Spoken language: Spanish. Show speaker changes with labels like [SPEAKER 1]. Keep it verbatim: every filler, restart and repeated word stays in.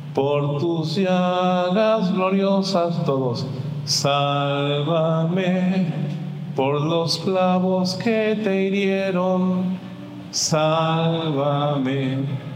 [SPEAKER 1] Por tus llagas gloriosas todos, sálvame. Por los clavos que te hirieron, sálvame.